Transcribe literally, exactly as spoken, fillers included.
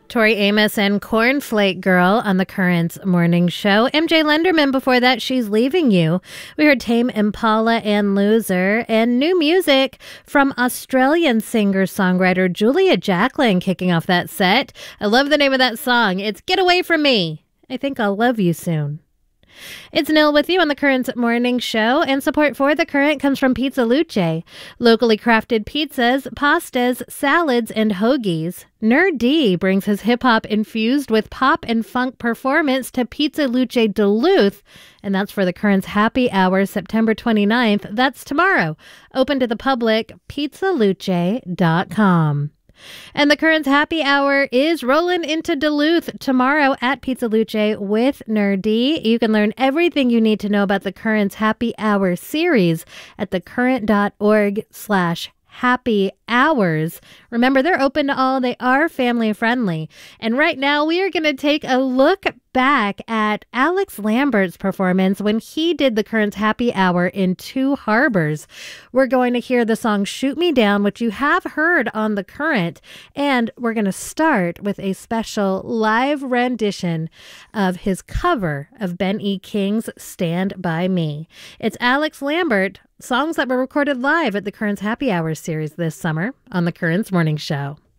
Tori Amos and Cornflake Girl on the Currents Morning Show. M J Lenderman before that, She's Leaving You. We heard Tame Impala and Loser, and new music from Australian singer-songwriter Julia Jacklin kicking off that set. I love the name of that song. It's Get Away From Me. I think I'll love you soon. It's Nil with you on the Current Morning Show, and support for The Current comes from Pizza Luce. Locally crafted pizzas, pastas, salads, and hoagies. Nerd D brings his hip-hop infused with pop and funk performance to Pizza Luce Duluth, and that's for The Current's Happy Hour, September twenty-ninth. That's tomorrow. Open to the public, pizza luce dot com. And the Current's Happy Hour is rolling into Duluth tomorrow at Pizza Luce with Nerd D. You can learn everything you need to know about the Current's Happy Hour series at thecurrent.org slash happy hours. Remember, they're open to all. They are family friendly. And right now we are going to take a look back at Alex Lambert's performance when he did the Current's Happy Hour in Two Harbors. We're going to hear the song Shoot Me Down, which you have heard on The Current. And we're going to start with a special live rendition of his cover of Ben E. King's Stand By Me. It's Alex Lambert, songs that were recorded live at the Current's Happy Hour series this summer on the Current's Morning Show.